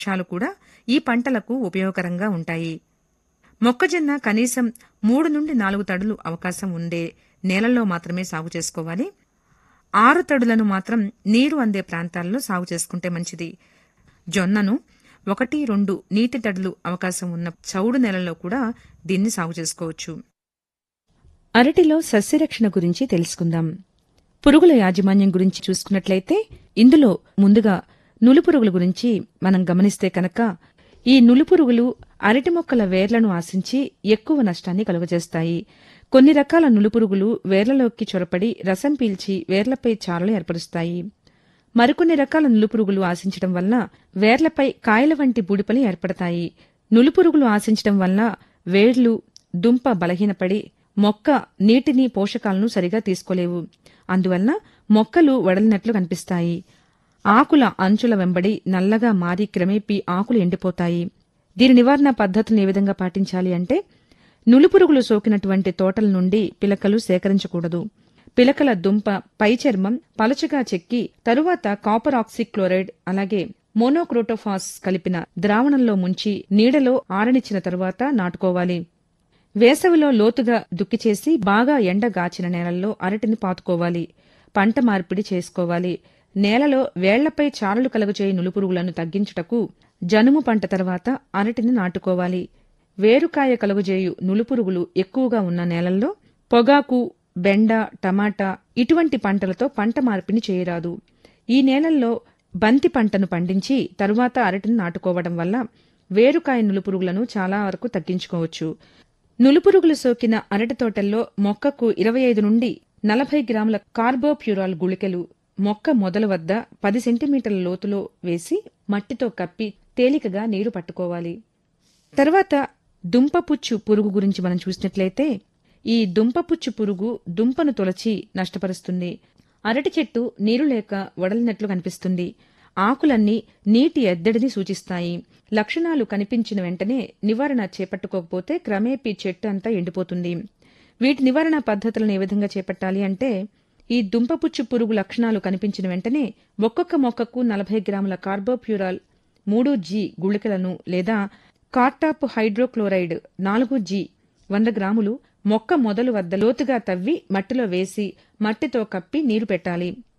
వృక్షాలు కూడా ఈ పంటలకు ఉపయోగకరంగా ఉంటాయి. మొక్కజొన్న కనీసం 3 నుండి 4 తడులు అవకాశం ఉండే నేలల్లో మాత్రమే సాగు చేసుకోవాలి. 6 తడులను మాత్రం నీరు అందే ప్రాంతాల్లో సాగు చేసుకుంటే మంచిది. జొన్నను 1-2 నీటి తడులు అవకాశం ఉన్న చౌడు నేలల్లో కూడా దీన్ని సాగు చేసుకోవచ్చు. అరటిలో సస్యరక్షణ గురించి తెలుసుకుందాం. పురుగుల యాజమాన్యం గురించి చూసుకున్నట్లయితే ఇందులో ముందుగా నులిపురుగుల గురించి మనం గమనిస్తే కనుక ఈ నులిపురుగులు అరటి మొక్కల వేర్లను ఆశించి ఎక్కువ నష్టాన్ని కలుగజేస్తాయి. కొన్ని రకాల నులిపురుగులు వేర్లలోకి చొరపడి రసం పీల్చి వేర్లపై చారలు ఏర్పరుస్తాయి. మరికొన్ని రకాల నులిపురుగులు ఆశించడం వల్ల వేర్లపై కాయల వంటి బూడిపలు ఏర్పడతాయి. నులిపురుగులు ఆశించడం వల్ల వేర్లు, దుంప బలహీనపడి మొక్క నీటిని, పోషకాలను సరిగా తీసుకోలేవు. అందువల్ల మొక్కలు వడలినట్లు కనిపిస్తాయి. ఆకుల అంచుల వెంబడి నల్లగా మారి క్రమేపీ ఆకులు ఎండిపోతాయి. దీని నివారణ పద్ధతులను ఏ విధంగా పాటించాలి అంటే, నులిపురుగులు సోకినటువంటి తోటల నుండి పిలకలు సేకరించకూడదు. పిలకల దుంప పై చర్మం పలచగా చెక్కి తరువాత కాపర్ ఆక్సీక్లోరైడ్ అలాగే మోనోక్రోటోఫాస్ కలిపిన ద్రావణంలో ముంచి నీడలో ఆరనిచ్చిన తరువాత నాటుకోవాలి. వేసవిలో లోతుగా దుక్కిచేసి బాగా ఎండగాచిన నేలల్లో అరటిని పాతుకోవాలి. పంట మార్పిడి చేసుకోవాలి. నేలలో వేళ్లపై చారలు కలుగజేయ నులిపురుగులను తగ్గించుటకు జనుము పంట తర్వాత అరటిని నాటుకోవాలి. వేరుకాయ కలుగజేయు నులిపురుగులు ఎక్కువగా ఉన్న నేలల్లో పొగాకు, బెండ, టమాటా ఇటువంటి పంటలతో పంట మార్పిడి చేయరాదు. ఈ నేలల్లో బంతి పంటను పండించి తరువాత అరటిని నాటుకోవడం వల్ల వేరుకాయ నులిపురుగులను చాలా వరకు తగ్గించుకోవచ్చు. నులిపురుగులు సోకిన అరటి తోటల్లో మొక్కకు 25 నుండి 40 గ్రాముల కార్బోప్యూరాల్ గుళికలు మొక్క మొదల వద్ద 10 సెంటీమీటర్ల లోతులో వేసి మట్టితో కప్పి తేలికగా నీరు పట్టుకోవాలి. తర్వాత దుంపపుచ్చు పురుగు గురించి మనం చూసినట్లయితే ఈ దుంపపుచ్చు పురుగు దుంపను తొలచి నష్టపరుస్తుంది. అరటి చెట్టు నీరు లేక వడలినట్లు కనిపిస్తుంది. ఆకులన్నీ నీటి ఎద్దడిని సూచిస్తాయి. లక్షణాలు కనిపించిన వెంటనే నివారణ చేపట్టుకోకపోతే క్రమేపీ చెట్టు అంతా ఎండిపోతుంది. వీటి నివారణ పద్ధతులను ఏ విధంగా చేపట్టాలి అంటే, ఈ దుంపపుచ్చు పురుగు లక్షణాలు కనిపించిన వెంటనే ఒక్కొక్క మొక్కకు 40 గ్రాముల కార్బోప్యూరాల్ 3G గుళికలను లేదా కార్టాప్ హైడ్రోక్లోరైడ్ 4G 100 గ్రాములు మొక్క మొదలు వద్ద లోతుగా తవ్వి మట్టిలో వేసి మట్టితో కప్పి నీరు పెట్టాలి.